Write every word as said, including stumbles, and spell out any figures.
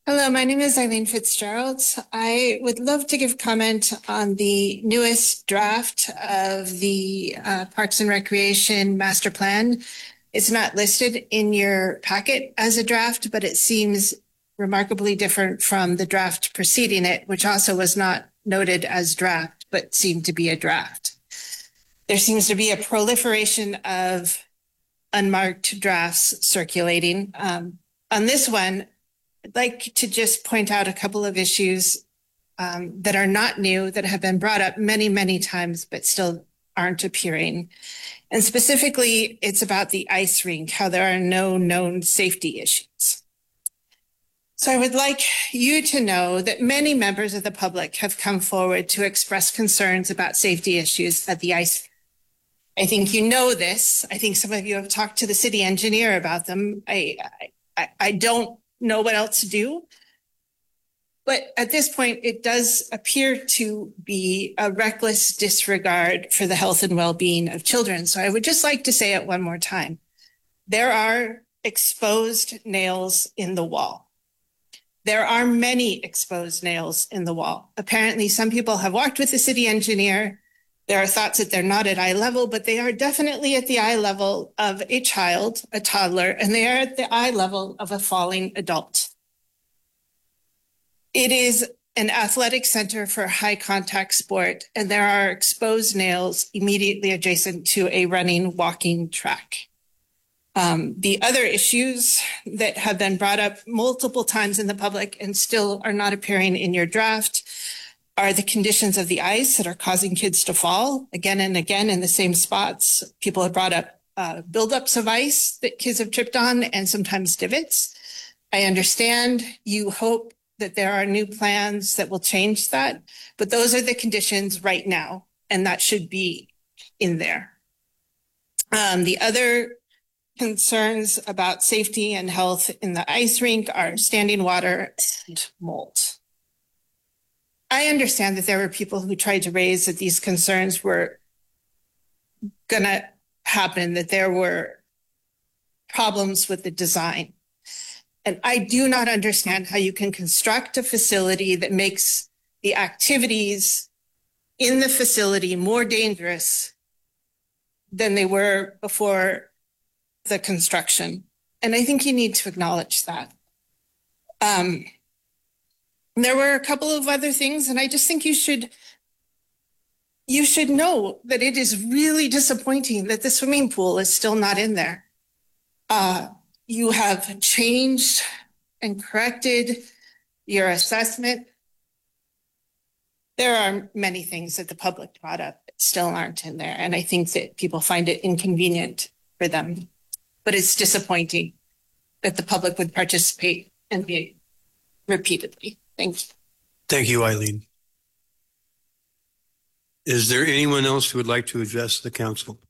Hello, my name is Eileen Fitzgerald. I would love to give comment on the newest draft of the uh, Parks and Recreation Master Plan. It's not listed in your packet as a draft, but it seems remarkably different from the draft preceding it, which also was not noted as draft, but seemed to be a draft. There seems to be a proliferation of unmarked drafts circulating. Um, on this one, I'd like to just point out a couple of issues um, that are not new, that have been brought up many, many times, but still aren't appearing. And specifically, it's about the ice rink, how there are no known safety issues. So I would like you to know that many members of the public have come forward to express concerns about safety issues at the ice rink. I think you know this. I think some of you have talked to the city engineer about them. I, I, I don't know what else to do. But at this point, it does appear to be a reckless disregard for the health and well-being of children. So I would just like to say it one more time. There are exposed nails in the wall. There are many exposed nails in the wall. Apparently, some people have walked with the city engineer. There are thoughts that they're not at eye level, but they are definitely at the eye level of a child, a toddler, and they are at the eye level of a falling adult. It is an athletic center for high contact sport, and there are exposed nails immediately adjacent to a running, walking track. Um, the other issues that have been brought up multiple times in the public and still are not appearing in your draft are the conditions of the ice that are causing kids to fall again and again in the same spots. People have brought up uh, buildups of ice that kids have tripped on and sometimes divots. I understand you hope that there are new plans that will change that, but those are the conditions right now, and that should be in there. Um, the other concerns about safety and health in the ice rink are standing water and mold. I understand that there were people who tried to raise that these concerns were going to happen, that there were problems with the design. And I do not understand how you can construct a facility that makes the activities in the facility more dangerous than they were before the construction. And I think you need to acknowledge that. Um, There were a couple of other things, and I just think you should you should know that it is really disappointing that the swimming pool is still not in there. Uh, you have changed and corrected your assessment. There are many things that the public brought up that still aren't in there, and I think that people find it inconvenient for them. But it's disappointing that the public would participate and be repeatedly. Thank you. Thank you, Eileen. Is there anyone else who would like to address the council?